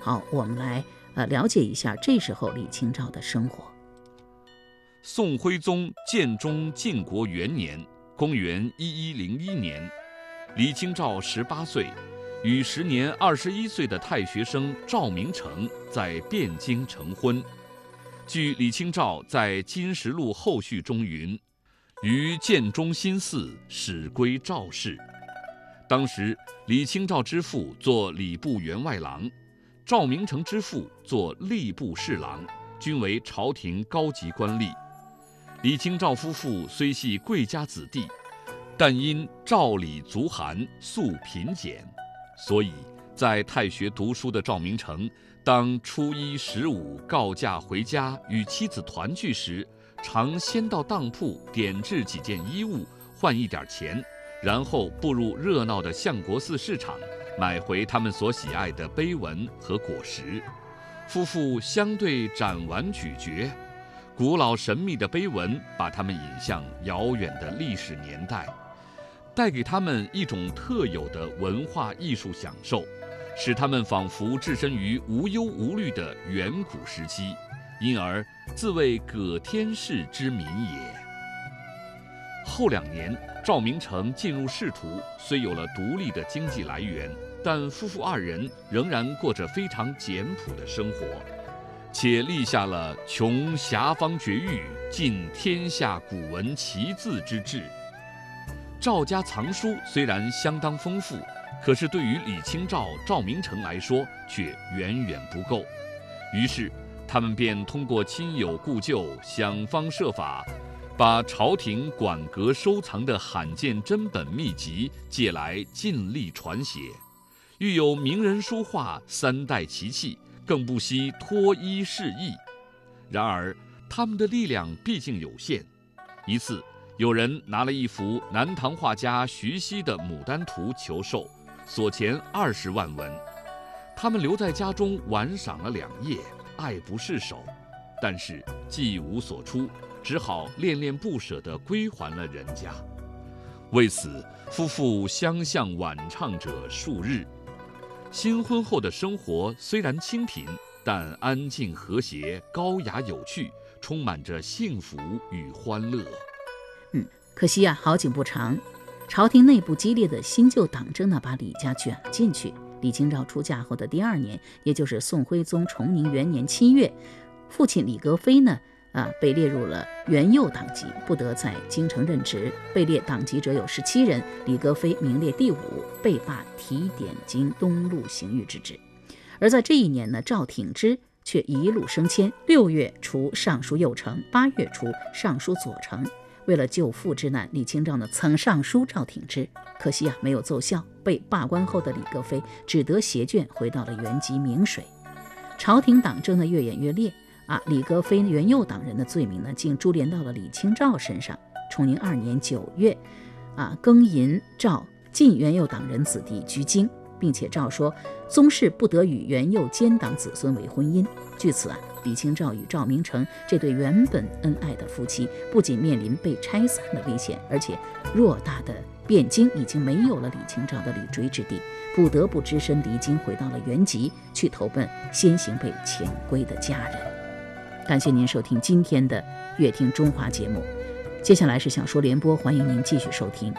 好，我们来了解一下这时候李清照的生活。 宋徽宗建中靖国元年，公元1101年，李清照18岁，与时年21岁的太学生赵明诚在汴京成婚。据李清照在《金石录后序》中云：“于建中新嗣，始归赵氏。”当时李清照之父做礼部员外郎，赵明诚之父做吏部侍郎，均为朝廷高级官吏。李清照夫妇虽系贵家子弟，但因赵李族寒，素贫俭，所以在太学读书的赵明诚，当初一15告假回家与妻子团聚时，常先到当铺点制几件衣物，换一点钱，然后步入热闹的相国寺市场，买回他们所喜爱的碑文和果实。夫妇相对展玩咀嚼，古老神秘的碑文把他们引向遥远的历史年代，带给他们一种特有的文化艺术享受，使他们仿佛置身于无忧无虑的远古时期，因而自谓葛天氏之民也。后2年，赵明诚进入仕途，虽有了独立的经济来源，但夫妇2人仍然过着非常简朴的生活，且立下了穷遐方绝域，尽天下古文奇字之志。赵家藏书虽然相当丰富，可是对于李清照、赵明诚来说却远远不够。于是他们便通过亲友故旧，想方设法把朝廷馆阁收藏的罕见珍本秘籍借来尽力传写，欲有名人书画3代奇器，更不惜托衣示意。然而他们的力量毕竟有限。一次，有人拿了一幅南唐画家徐熙的《牡丹图》求售，所钱20万文。他们留在家中玩赏了2夜，爱不释手，但是既无所出，只好恋恋不舍地归还了人家。为此，夫妇相向晚唱者数日。新婚后的生活虽然清贫，但安静和谐，高雅有趣，充满着幸福与欢乐。 可惜好景不长，朝廷内部激烈的新旧党争呢，把李家卷了进去。李清照出嫁后的第2年，也就是宋徽宗崇宁元年7月，父亲李格非呢被列入了元佑党籍，不得在京城任职。被列党籍者有17人，李格非名列第5，被罢提点京东路刑狱之职。而在这一年呢，赵挺之却一路升迁，6月除尚书右丞，8月除尚书左丞。为了救父之难，李清照呢曾上书赵挺之，可惜没有奏效。被罢官后的李格非只得携眷回到了原籍明水。朝廷党争呢越演越烈李格非元佑党人的罪名呢竟株连到了李清照身上。崇宁2年9月庚寅，诏禁元佑党人子弟居京，并且诏说宗室不得与元佑奸党子孙为婚姻。据此李清照与赵明诚这对原本恩爱的夫妻，不仅面临被拆散的危险，而且偌大的汴京已经没有了李清照的立锥之地，不得不只身离京，回到了原籍，去投奔先行被遣归的家人。感谢您收听今天的乐听中华节目，接下来是小说联播，欢迎您继续收听。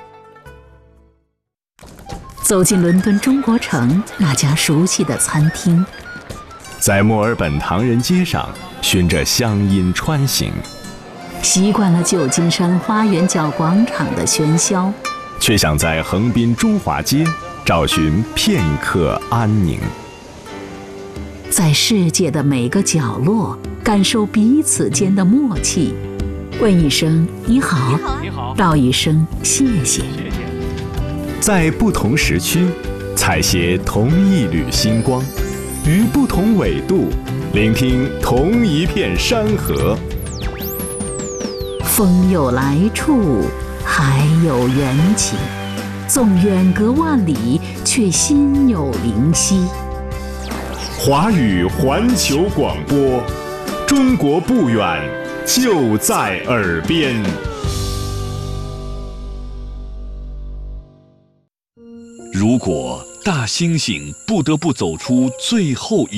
走进伦敦中国城那家熟悉的餐厅， 在墨尔本唐人街上循着乡音穿行， 习惯了旧金山花园角广场的喧嚣， 却想在横滨中华街找寻片刻安宁。 在世界的每个角落感受彼此间的默契，问一声你好，道一声谢谢。 在不同时区采撷同一缕星光，于不同纬度聆听同一片山河。 风有来处，海有缘起，纵远隔万里，却心有灵犀。 华语环球广播，中国不远，就在耳边。 如果大猩猩不得不走出最后一